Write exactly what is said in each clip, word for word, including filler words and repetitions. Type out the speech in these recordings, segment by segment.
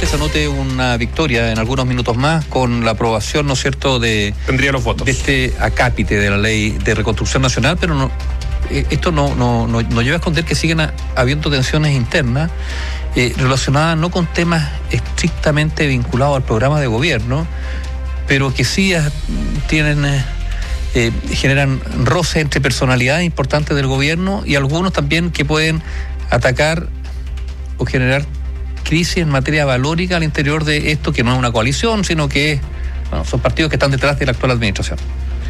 se anote una victoria en algunos minutos más con la aprobación, ¿no es cierto?, de, tendría los votos de este acápite de la ley de reconstrucción nacional, pero no, eh, esto no, no, no, no lleva a esconder que siguen a, habiendo tensiones internas eh, relacionadas no con temas estrictamente vinculados al programa de gobierno, pero que sí a, tienen... Eh, Eh, generan roces entre personalidades importantes del gobierno y algunos también que pueden atacar o generar crisis en materia valórica al interior de esto, que no es una coalición, sino que bueno, son partidos que están detrás de la actual administración.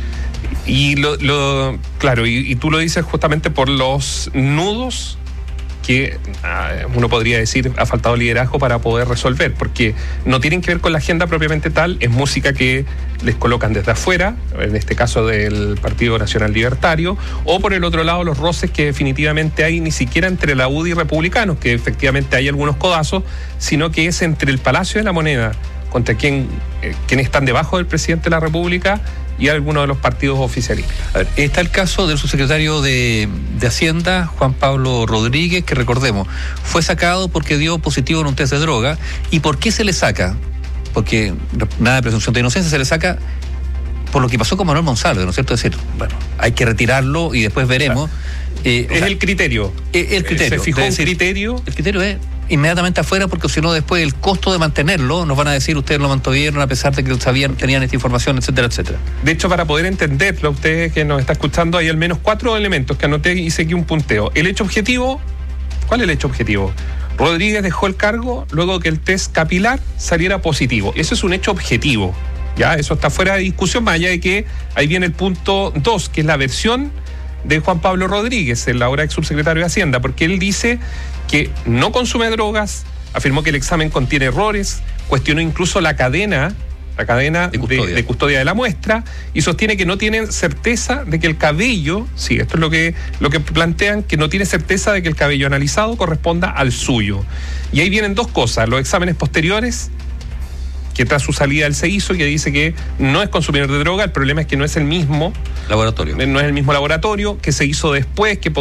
Y lo, lo claro, y, y tú lo dices justamente por los nudos que uno podría decir ha faltado liderazgo para poder resolver, porque no tienen que ver con la agenda propiamente tal, es música que les colocan desde afuera, en este caso del Partido Nacional Libertario, o por el otro lado los roces que definitivamente hay ni siquiera entre la U D y republicanos, que efectivamente hay algunos codazos, sino que es entre el Palacio de la Moneda, contra quien, eh, quienes están debajo del presidente de la República, y algunos de los partidos oficialistas. A ver, está el caso del subsecretario de, de Hacienda, Juan Pablo Rodríguez, que recordemos, fue sacado porque dio positivo en un test de droga. ¿Y por qué se le saca? Porque nada de presunción de inocencia, se le saca por lo que pasó con Manuel Monsalve, ¿no es cierto? Es decir, bueno, hay que retirarlo y después veremos. Eh, es sea, el criterio. El, el criterio. Se fijó un criterio. El criterio es inmediatamente afuera, porque si no después el costo de mantenerlo, nos van a decir ustedes lo mantuvieron a pesar de que sabían, tenían esta información, etcétera, etcétera. De hecho, para poder entenderlo, ustedes que nos está escuchando, hay al menos cuatro elementos que anoté y hice aquí un punteo. El hecho objetivo, ¿cuál es el hecho objetivo? Rodríguez dejó el cargo luego que el test capilar saliera positivo. Eso es un hecho objetivo, ¿ya? Eso está fuera de discusión, más allá de que ahí viene el punto dos, que es la versión de Juan Pablo Rodríguez, el ahora ex subsecretario de Hacienda, porque él dice que no consume drogas, afirmó que el examen contiene errores, cuestionó incluso la cadena, la cadena de custodia de, de, custodia de la muestra, y sostiene que no tienen certeza de que el cabello, sí, esto es lo que, lo que plantean, que no tiene certeza de que el cabello analizado corresponda al suyo. Y ahí vienen dos cosas, los exámenes posteriores, que tras su salida él se hizo, que dice que no es consumidor de droga, el problema es que no es el mismo laboratorio, no es el mismo laboratorio, que se hizo después, que